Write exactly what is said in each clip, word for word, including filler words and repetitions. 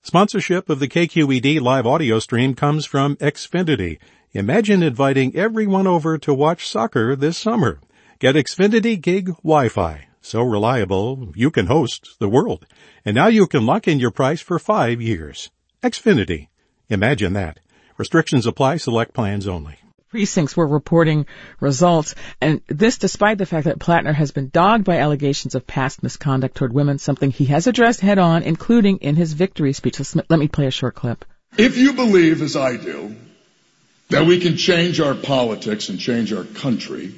Sponsorship of the K Q E D live audio stream comes from Xfinity. Imagine inviting everyone over to watch soccer this summer. Get Xfinity Gig Wi-Fi. So reliable, you can host the world. And now you can lock in your price for five years. Xfinity. Imagine that. Restrictions apply. Select plans only. Precincts were reporting results, and this despite the fact that Plattner has been dogged by allegations of past misconduct toward women, something he has addressed head-on, including in his victory speech. Let me play a short clip. If you believe, as I do, that we can change our politics and change our country,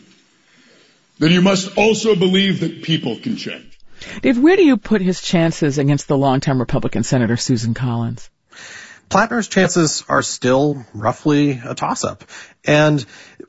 then you must also believe that people can change. Dave, where do you put his chances against the longtime Republican Senator Susan Collins? Plattner's chances are still roughly a toss-up. And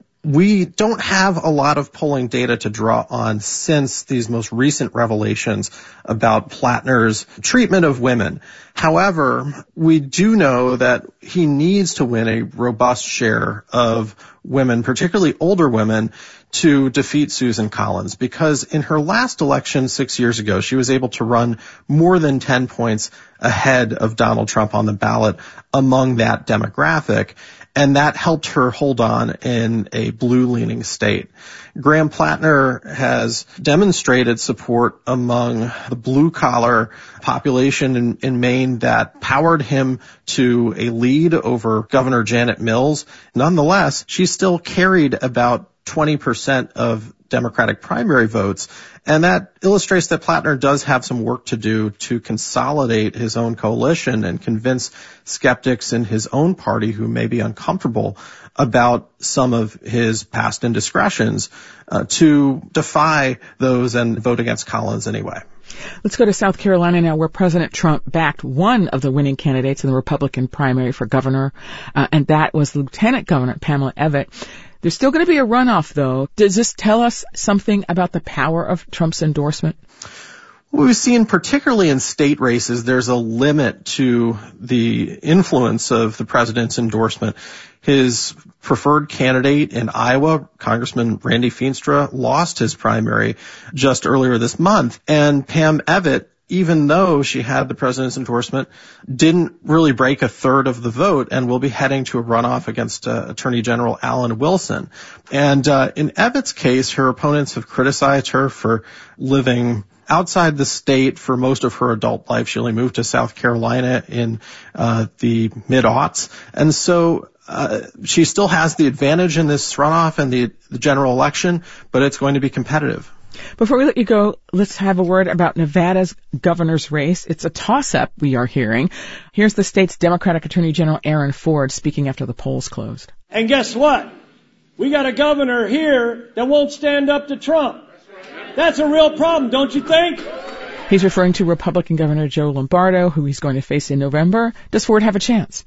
we don't have a lot of polling data to draw on since these most recent revelations about Plattner's treatment of women. However, we do know that he needs to win a robust share of women, particularly older women, to defeat Susan Collins, because in her last election six years ago, she was able to run more than ten points ahead of Donald Trump on the ballot among that demographic, and that helped her hold on in a blue-leaning state. Graham Plattner has demonstrated support among the blue-collar population in, in Maine that powered him to a lead over Governor Janet Mills. Nonetheless, she still carried about twenty percent of Democratic primary votes, and that illustrates that Plattner does have some work to do to consolidate his own coalition and convince skeptics in his own party who may be uncomfortable about some of his past indiscretions uh, to defy those and vote against Collins anyway. Let's go to South Carolina now, where President Trump backed one of the winning candidates in the Republican primary for governor, uh, and that was Lieutenant Governor Pamela Evette. There's still going to be a runoff, though. Does this tell us something about the power of Trump's endorsement? What we've seen, particularly in state races, there's a limit to the influence of the president's endorsement. His preferred candidate in Iowa, Congressman Randy Feenstra, lost his primary just earlier this month, and Pam Evette, even though she had the president's endorsement, didn't really break a third of the vote and will be heading to a runoff against uh, Attorney General Alan Wilson. And uh, in Evette's case, her opponents have criticized her for living outside the state for most of her adult life. She only moved to South Carolina in uh, the mid-aughts. And so uh, she still has the advantage in this runoff and the, the general election, but it's going to be competitive. Before we let you go, let's have a word about Nevada's governor's race. It's a toss-up, we are hearing. Here's the state's Democratic Attorney General Aaron Ford speaking after the polls closed. And guess what? We got a governor here that won't stand up to Trump. That's a real problem, don't you think? He's referring to Republican Governor Joe Lombardo, who he's going to face in November. Does Ford have a chance?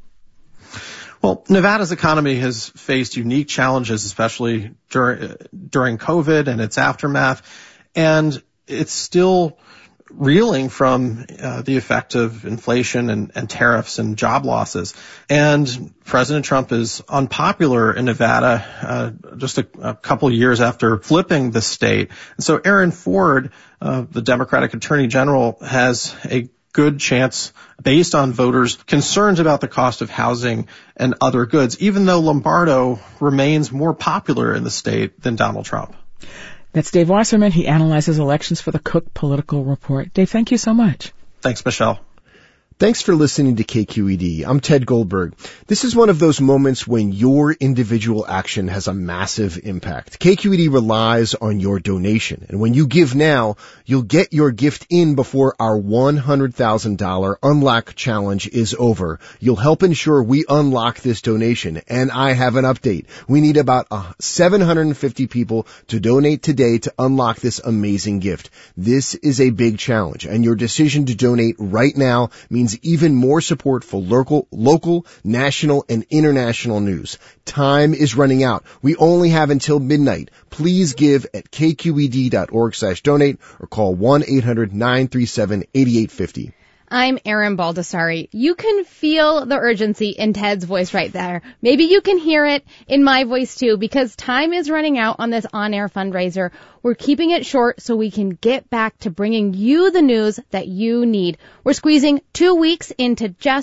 Well, Nevada's economy has faced unique challenges, especially during, during COVID and its aftermath, and it's still reeling from uh, the effect of inflation and, and tariffs and job losses. And President Trump is unpopular in Nevada uh, just a, a couple years after flipping the state. And so Aaron Ford, uh, the Democratic Attorney General, has a good chance based on voters' concerns about the cost of housing and other goods, even though Lombardo remains more popular in the state than Donald Trump. That's Dave Wasserman. He analyzes elections for the Cook Political Report. Dave, thank you so much. Thanks, Michelle. Thanks for listening to K Q E D. I'm Ted Goldberg. This is one of those moments when your individual action has a massive impact. K Q E D relies on your donation. And when you give now, you'll get your gift in before our one hundred thousand dollars Unlock Challenge is over. You'll help ensure we unlock this donation. And I have an update. We need about uh, seven hundred fifty people to donate today to unlock this amazing gift. This is a big challenge, and your decision to donate right now means even more support for local, local, national, and international news. Time is running out. We only have until midnight. Please give at k q e d dot org slash donate or call one eight hundred nine three seven eight eight five zero. I'm Erin Baldessari. You can feel the urgency in Ted's voice right there. Maybe you can hear it in my voice too, because time is running out on this on-air fundraiser. We're keeping it short so we can get back to bringing you the news that you need. We're squeezing two weeks into just